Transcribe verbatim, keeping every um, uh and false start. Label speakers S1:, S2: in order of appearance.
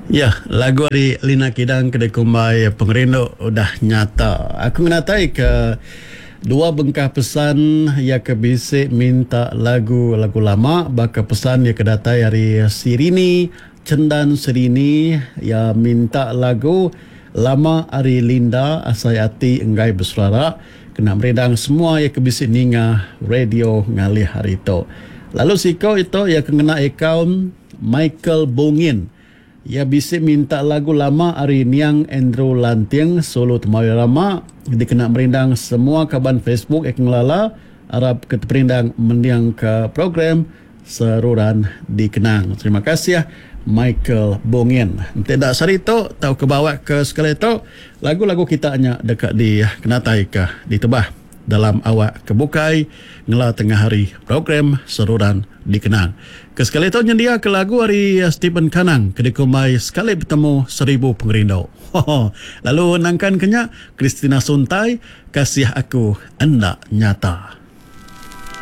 S1: Ya, lagu dari Lina Kidang kedai kumbai pengerinduk udah nyata. Aku menatai ke dua bengkah pesan ya ke bisik minta lagu lagu lama, baka pesan ya ke datai dari Sirini Cendan Serini ya minta lagu lama Ari Linda asai ati enggai bersuara kena meredang semua ya ke bisik ninga radio ngalih hari itu. Lalu siko itu ya kena akaun Michael Bongin. Ya bisik minta lagu lama Ari Niang Andrew Lanting Solo Temawi Rama dikena merindang semua kaban Facebook ek ngelala Arab keterindang mendiang ke program Seruran Dikenang. Terima kasih ya Michael Bongin. Tidak sarito tahu kebawa ke sekali itu lagu-lagu kita hanya dekat di kenatai ke ditebah dalam awak kebukai ngela tengah hari program Seruran Dikenang. Kesekali itu nyendia ke lagu hari Stephen Kanang kedikumai sekali bertemu seribu pengerindau. Lalu nangkan kenya Christina Suntai Kasih Aku Anda Nyata.